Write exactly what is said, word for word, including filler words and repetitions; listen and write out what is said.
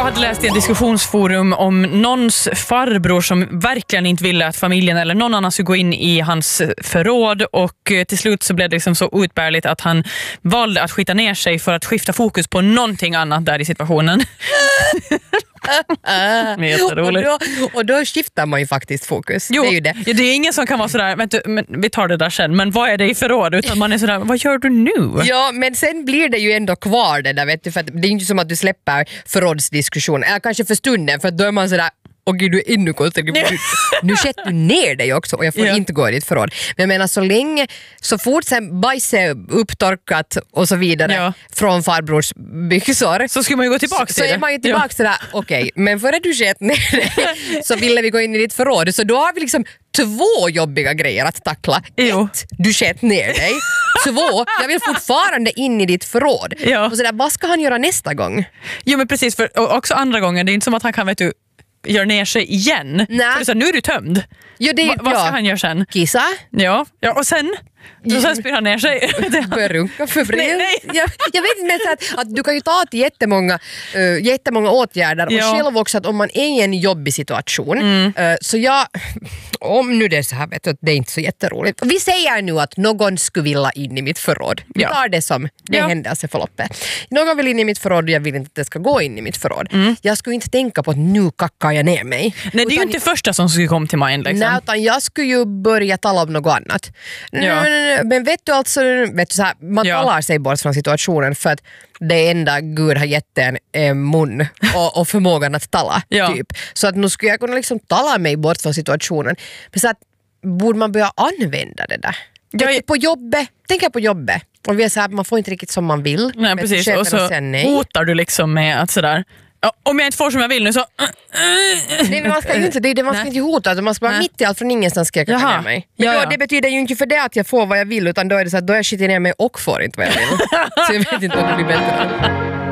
hade läst i ett diskussionsforum om någons farbror som verkligen inte ville att familjen eller någon annan skulle gå in i hans förråd, och till slut så blev det liksom så utbärligt att han valde att skita ner sig för att skifta fokus på någonting annat där i situationen. och, då, och då skiftar man ju faktiskt fokus. Jo, det är ju det. Ja, det är ingen som kan vara sådär, vänta, men vi tar det där sen, men vad är det i förråd? Utan man är sådär, vad gör du nu? Ja, men sen blir det ju ändå kvar det där, vet du, för att det är inte som att du släpper förrådsdiskussion, eller kanske för stunden, för då är man sådär, och gud, du är ännu konstig. Nu sätter du ner dig också och jag får ja. inte gå i ditt förråd. Men jag menar, så länge, så fort sen bajs är upptorkat och så vidare ja. från farbrors byxor, så ska man ju gå tillbaka så, till så är man ju tillbaka till det. Okej, okay, men före du sket ner dig så ville vi gå in i ditt förråd. Så då har vi liksom två jobbiga grejer att tackla. Jo. Ett, du sket ner dig. Två, jag vill fortfarande in i ditt förråd. Ja. Och så där, vad ska han göra nästa gång? Jo, men precis, för och också andra gången, det är inte som att han kan, vet du, gör ner sig igen. För så, nu är du tömd. Jo, det, Va, vad ska ja. han göra sen? Kissa? Ja, ja och sen? Och sen spyr han ner sig. Börjar runka för brev. Nej, nej. Jag, jag vet inte så att, att du kan ju ta till jättemånga, uh, jättemånga åtgärder ja. och själv också att om man är i en jobbig situation mm. uh, så jag, om nu det är så här, vet du, att det är inte så jätteroligt. Vi säger nu att någon skulle vilja in i mitt förråd. Vi ja. tar det som det ja. händelseförloppet. Någon vill in i mitt förråd och jag vill inte att det ska gå in i mitt förråd. Mm. Jag skulle inte tänka på att nu kackar jag ner mig. Nej, det är ju inte det första som skulle komma till mind. Liksom. Nej, utan jag skulle ju börja tala om något annat. Ja. Men vet du alltså, vet du, så här, man ja. talar sig bort från situationen för att det enda Gud har gett en är mun och, och förmågan att tala. ja. typ. Så att nu skulle jag kunna liksom tala mig bort från situationen. Men så att, borde man börja använda det där? Ja, jag... På jobbet, tänk jag på jobbet. Och vi är så här, man får inte riktigt som man vill. Nej, precis. Och så hotar du liksom med att sådär, om jag inte får som jag vill nu så... Nej, men man ska ju inte, det är det man ska inte hota. Man ska bara mitt i allt från ingenstans ska jag kacka ner mig. Men ja, då, det betyder ju inte för det att jag får vad jag vill, utan då är det så att då är jag skiter ner mig och får inte vad jag vill. Så jag vet inte om det blir bättre.